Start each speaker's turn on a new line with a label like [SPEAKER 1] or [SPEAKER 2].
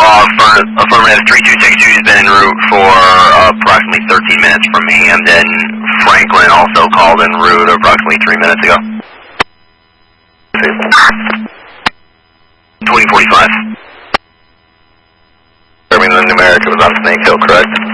[SPEAKER 1] Affirmative 3262 has been en route for approximately 13 minutes from Hamden. Franklin also called en route approximately 3 minutes ago. 2045.
[SPEAKER 2] Birmingham, America was on Snake Hill, correct?